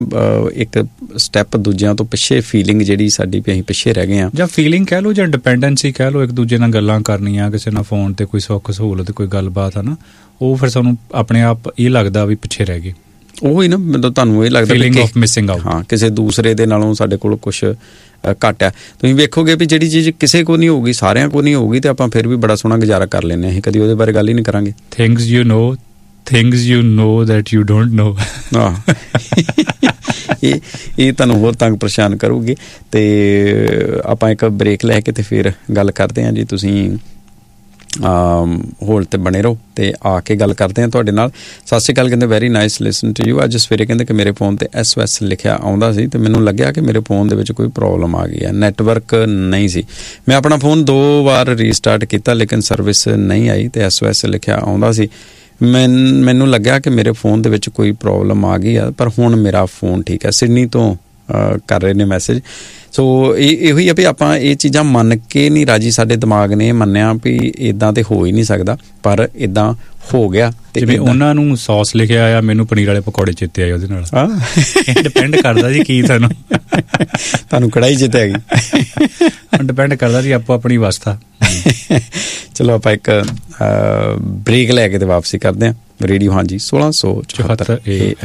ਇੱਕ ਸਟੈਪ ਦੂਜਿਆਂ ਤੋਂ ਪਿੱਛੇ ਫੀਲਿੰਗ ਜਿਹੜੀ ਸਾਡੀ ਵੀ ਅਸੀਂ ਪਿੱਛੇ ਰਹਿ ਗਏ ਹਾਂ, ਜਾਂ ਫੀਲਿੰਗ ਕਹਿ ਲਓ ਜਾਂ ਡਿਪੈਂਡੈਂਸੀ ਕਹਿ ਲਓ, ਇੱਕ ਦੂਜੇ ਨਾਲ ਗੱਲਾਂ ਕਰਨੀਆਂ, ਕਿਸੇ ਨਾਲ ਫੋਨ ਤੇ ਕੋਈ ਸੁੱਖ ਸਹੂਲਤ ਕੋਈ ਗੱਲਬਾਤ ਹੈ ਨਾ, ਉਹ ਫਿਰ ਸਾਨੂੰ ਆਪਣੇ ਆਪ ਇਹ ਲੱਗਦਾ ਵੀ ਪਿੱਛੇ ਰਹਿ ਗਏ। ਉਹੀ ਨਾ, ਮਤਲਬ ਤੁਹਾਨੂੰ ਇਹ ਲੱਗਦਾ ਫੀਲਿੰਗ ਆਫ ਮਿਸਿੰਗ ਆਊਟ। ਹਾਂ, ਕਿਸੇ ਦੂਸਰੇ ਦੇ ਨਾਲੋਂ ਸਾਡੇ ਕੋਲ ਕੁਛ ਘੱਟ ਹੈ। ਤੁਸੀਂ ਵੇਖੋਗੇ ਵੀ ਜਿਹੜੀ ਚੀਜ਼ ਕਿਸੇ ਕੋਲ ਨਹੀਂ ਹੋਊਗੀ, ਸਾਰਿਆਂ ਕੋਲ ਨਹੀਂ ਹੋਊਗੀ, ਤੇ ਆਪਾਂ ਫਿਰ ਵੀ ਬੜਾ ਸੋਹਣਾ ਗੁਜ਼ਾਰਾ ਕਰ ਲੈਂਦੇ ਹਾਂ। ਅਸੀਂ ਕਦੀ ਉਹਦੇ ਬਾਰੇ ਗੱਲ ਹੀ ਨਹੀਂ ਕਰਾਂਗੇ। things you know that you don't know। ਇਹ ਤੁਹਾਨੂੰ ਹੋਰ ਤੰਗ ਪਰੇਸ਼ਾਨ ਕਰੂਗੀ। ਤੇ ਆਪਾਂ ਇੱਕ ਬ੍ਰੇਕ ਲੈ ਕੇ ਤੇ ਫਿਰ ਗੱਲ ਕਰਦੇ ਹਾਂ ਜੀ। ਤੁਸੀਂ ਹੋਲਡ ਤੇ ਬਣੇ ਰਹੋ ਤੇ ਆ ਕੇ ਗੱਲ ਕਰਦੇ ਹਾਂ ਤੁਹਾਡੇ ਨਾਲ। ਸਤਿ ਸ਼੍ਰੀ ਅਕਾਲ ਕਹਿੰਦੇ, very nice listen to you. ਅੱਜ ਸਵੇਰੇ ਕਹਿੰਦੇ ਕਿ ਮੇਰੇ ਫ਼ੋਨ ਤੇ SOS ਲਿਖਿਆ ਆਉਂਦਾ ਸੀ ਤੇ ਮੈਨੂੰ ਲੱਗਿਆ ਕਿ ਮੇਰੇ ਫ਼ੋਨ ਦੇ ਵਿੱਚ ਕੋਈ ਪ੍ਰੋਬਲਮ ਆ ਗਈ ਹੈ, ਨੈਟਵਰਕ ਨਹੀਂ ਸੀ। ਮੈਂ ਆਪਣਾ ਫ਼ੋਨ 2 ਵਾਰ ਰੀਸਟਾਰਟ ਕੀਤਾ ਲੇਕਿਨ ਸਰਵਿਸ ਨਹੀਂ ਆਈ ਤੇ SOS ਲਿਖਿਆ ਆਉਂਦਾ ਸੀ। ਮੈਨੂੰ ਲੱਗਿਆ ਕਿ ਮੇਰੇ ਫ਼ੋਨ ਦੇ ਵਿੱਚ ਕੋਈ ਪ੍ਰੋਬਲਮ ਆ ਗਈ ਆ, ਪਰ ਹੁਣ ਮੇਰਾ ਫ਼ੋਨ ਠੀਕ ਹੈ। ਸਿਡਨੀ ਤੋਂ ਕਰ ਰਹੇ ਨੇ ਮੈਸੇਜ। ਸੋ ਇਹੋ ਹੀ ਆ ਵੀ ਆਪਾਂ ਇਹ ਚੀਜ਼ਾਂ ਮੰਨ ਕੇ ਨਹੀਂ ਰਾਜੀ। ਸਾਡੇ ਦਿਮਾਗ ਨੇ ਮੰਨਿਆ ਵੀ ਇੱਦਾਂ ਤੇ ਹੋ ਹੀ ਨਹੀਂ ਸਕਦਾ, ਪਰ ਇੱਦਾਂ ਹੋ ਗਿਆ। ਜਿਵੇਂ ਉਹਨਾਂ ਨੂੰ ਸੌਸ ਲਿਖਿਆ ਆ, ਮੈਨੂੰ ਪਨੀਰ ਵਾਲੇ ਪਕੌੜੇ ਚੇਤੇ ਆਏ ਉਹਦੇ ਨਾਲ। ਡਿਪੈਂਡ ਕਰਦਾ ਜੀ ਕੀ ਤੁਹਾਨੂੰ ਕੜਾਹੀ ਚੇਤੇ ਆ ਗਈ। ਡਿਪੈਂਡ ਕਰਦਾ ਜੀ ਆਪੋ ਆਪਣੀ ਅਵਸਥਾ। ਚਲੋ ਆਪਾਂ ਇੱਕ ਬ੍ਰੇਕ ਲੈ ਕੇ ਤੇ ਵਾਪਸੀ ਕਰਦੇ ਹਾਂ। ਰੇਡੀਓ ਹਾਂਜੀ 1674